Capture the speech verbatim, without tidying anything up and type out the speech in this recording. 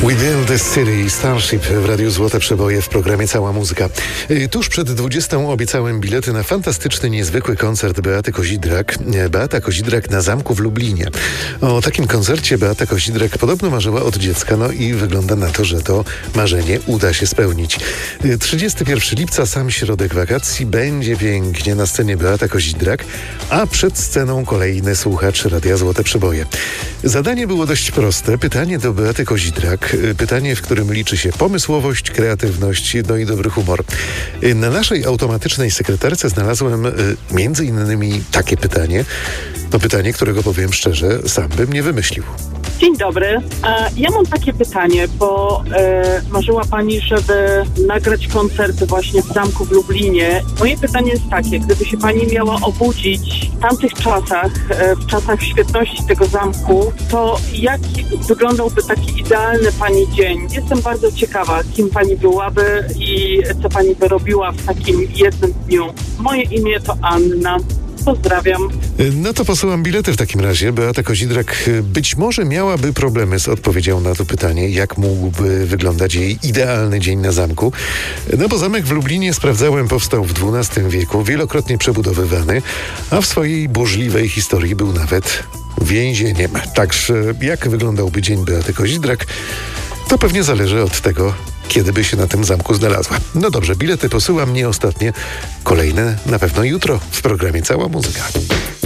We Build the City, Starship w Radiu Złote Przeboje w programie Cała Muzyka. Tuż przed dwudziestą obiecałem bilety na fantastyczny, niezwykły koncert Beaty Kozidrak. Beata Kozidrak na Zamku w Lublinie. O takim koncercie Beata Kozidrak podobno marzyła od dziecka, no i wygląda na to, że to marzenie uda się spełnić. trzydziestego pierwszego lipca, sam środek wakacji, będzie pięknie, na scenie Beata Kozidrak, a przed sceną kolejny słuchacz Radia Złote Przeboje. Zadanie było dość proste. Pytanie do Beaty Kozidrak. Pytanie, w którym liczy się pomysłowość, kreatywność, no i dobry humor. Na naszej automatycznej sekretarce znalazłem y, między innymi takie pytanie. To pytanie, którego powiem szczerze, sam bym nie wymyślił. Dzień dobry. Ja mam takie pytanie, bo e, marzyła Pani, żeby nagrać koncert właśnie w Zamku w Lublinie. Moje pytanie jest takie, gdyby się Pani miała obudzić w tamtych czasach, e, w czasach świetności tego zamku, to jak wyglądałby taki idealny Pani dzień? Jestem bardzo ciekawa, kim Pani byłaby i co Pani by robiła w takim jednym dniu. Moje imię to Anna. Pozdrawiam. No to posyłam bilety w takim razie. Beata Kozidrak być może miałaby problemy z odpowiedzią na to pytanie, jak mógłby wyglądać jej idealny dzień na zamku. No bo zamek w Lublinie, sprawdzałem, powstał w dwunastym wieku, wielokrotnie przebudowywany, a w swojej burzliwej historii był nawet więzieniem. Także jak wyglądałby dzień Beaty Kozidrak, to pewnie zależy od tego, kiedy by się na tym zamku znalazła. No dobrze, bilety posyłam, nie ostatnie. Kolejne na pewno jutro w programie Cała Muzyka.